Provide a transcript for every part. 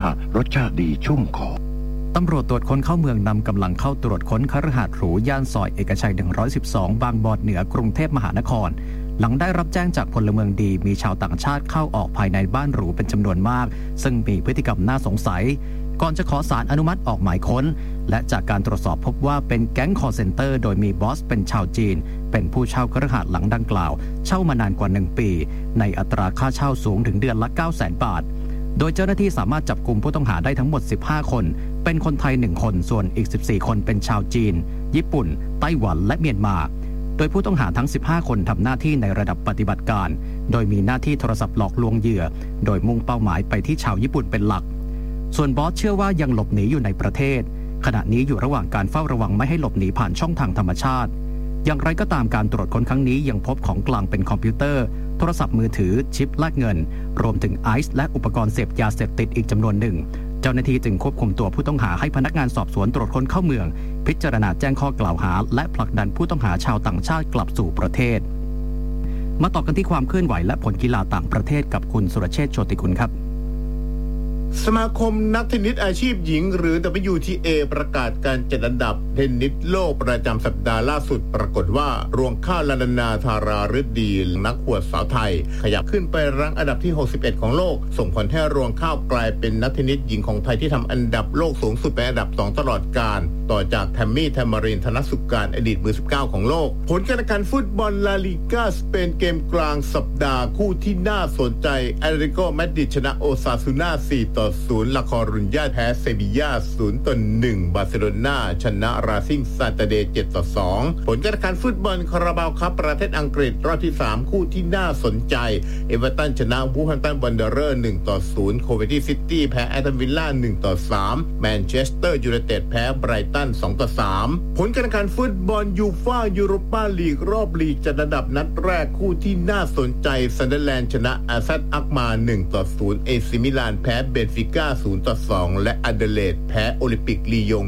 รสชาติดีชุ่มคอตำรวจตรวจค้นเข้าเมืองนำกำลังเข้าตรวจค้นคฤหาสน์หรูย่านซอยเอกชัย112บางบอนเหนือกรุงเทพมหานครหลังได้รับแจ้งจากพลเมืองดีมีชาวต่างชาติเข้าออกภายในบ้านหรูเป็นจำนวนมากซึ่งมีพฤติกรรมน่าสงสัยก่อนจะขอศาลอนุมัติออกหมายค้นและจากการตรวจสอบพบว่าเป็นแก๊งคอลเซ็นเตอร์โดยมีบอสเป็นชาวจีนเป็นผู้เช่าคฤหาสน์หลังดังกล่าวเช่ามานานกว่า1ปีในอัตราค่าเช่าสูงถึงเดือนละ 900,000 บาทโดยเจ้าหน้าที่สามารถจับกุมผู้ต้องหาได้ทั้งหมด15คนเป็นคนไทย1คนส่วนอีก14คนเป็นชาวจีนญี่ปุ่นไต้หวันและเมียนมาโดยผู้ต้องหาทั้ง15คนทำหน้าที่ในระดับปฏิบัติการโดยมีหน้าที่โทรศัพท์หลอกลวงเหยื่อโดยมุ่งเป้าหมายไปที่ชาวญี่ปุ่นเป็นหลักส่วนบอสเชื่อว่ายังหลบหนีอยู่ในประเทศขณะนี้อยู่ระหว่างการเฝ้าระวังไม่ให้หลบหนีผ่านช่องทางธรรมชาติอย่างไรก็ตามการตรวจค้นครั้งนี้ยังพบของกลางเป็นคอมพิวเตอร์โทรศัพท์มือถือชิปแลกเงินรวมถึงไอซ์และอุปกรณ์เสพยาเสพติดอีกจำนวนหนึ่งเจ้าหน้าที่จึงควบคุมตัวผู้ต้องหาให้พนักงานสอบสวนตรวจค้นเข้าเมืองพิจารณาแจ้งข้อกล่าวหาและผลักดันผู้ต้องหาชาวต่างชาติกลับสู่ประเทศมาต่อกันที่ความเคลื่อนไหวและผลกีฬาต่างประเทศกับคุณสุรเชษฐ์โชติกุลครับสมาคมนักเทนนิสอาชีพหญิงหรือ WTA ประกาศการจัดอันดับเทนนิสโลกประจำสัปดาห์ล่าสุดปรากฏว่ารวงข้าวลาลนาธาราฤดีนักขวดสาวไทยขยับขึ้นไปรั้งอันดับที่61ของโลกส่งผลให้รวงข้าวกลายเป็นนักเทนนิสหญิงของไทยที่ทำอันดับโลกสูงสุดเป็นอันดับ2ตลอดกาลต่อจากแทมมี่แทมมารินธนสุขการอดีตมือ19ของโลกผลการแข่งขันฟุตบอลลาลิก้าสเปนเกมกลางสัปดาห์คู่ที่น่าสนใจแอตเลติโกมาดริดชนะโอซาซูน่า4-0ลาคอรุญญาแพ้เซบีย่า0-1บาร์เซโลนาชนะราซิงซานตาเดย์7-2ผลการแข่งขันฟุตบอลคาราบาวคัพประเทศอังกฤษรอบที่3คู่ที่น่าสนใจเอเวอร์ตันชนะวูฟแฮมป์ตันวันเดอเรอร์1-0โคเวนตี้ซิตี้แพ้แอสตันวิลล่า1-3แมนเชสเตอร์ยูไนเต็ดแพ้ไบรตัน2-3ผลการแข่งขันฟุตบอลยูฟ่ายูโรปาลีกรอบลีกจัดอันดับนัดแรกคู่ที่น่าสนใจซันเดอร์แลนด์ชนะอาซัดอักมา1-0เอซิมิลานแพ้เบนฟิก้า0-2และอเดเลดแพ้โอลิมปิกลียง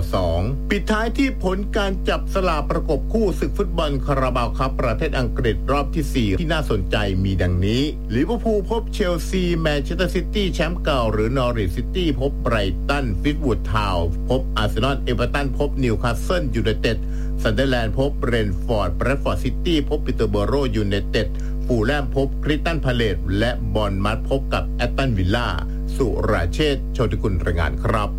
1-2ปิดท้ายที่ผลการจับสลากประกบคู่ศึกฟุตบอลคาราบาวคัพประเทศอังกฤษรอบที่4ที่น่าสนใจมีดังนี้ลิเวอร์พูลพบเชลซีแมนเชสเตอร์ซิตี้แชมป์เก่าหรือนอริชซิตี้พบไบรตันฟิตวูดทาวน์พบอาร์เซนอลเอเวอร์ตันพบนิวคาสเซิลยูไนเต็ดซันเดอร์แลนด์พบเบรนท์ฟอร์ดแบรดฟอร์ดซิตี้พบปิเตอร์โบโรยูไนเต็ดฟูลแลมพบคริสตัลพาเลซและบอร์นมัธพบกับแอสตันวิลล่าสุราเชษฐ์โชติกุลรายงานครับ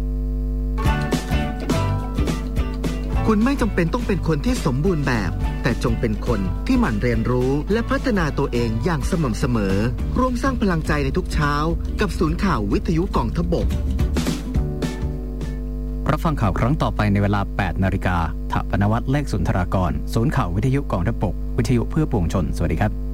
คุณไม่จำเป็นต้องเป็นคนที่สมบูรณ์แบบแต่จงเป็นคนที่หมั่นเรียนรู้และพัฒนาตัวเองอย่างสม่ำเสมอร่วมสร้างพลังใจในทุกเช้ากับศูนย์ข่าววิทยุกองทพบกรับฟังข่าวครั้งต่อไปในเวลา 8 นาฬิกา ถปนวัฒน์ เลขสุนทรากรศูนย์ข่าววิทยุกองทพบกวิทยุเพื่อปวงชนสวัสดีครับ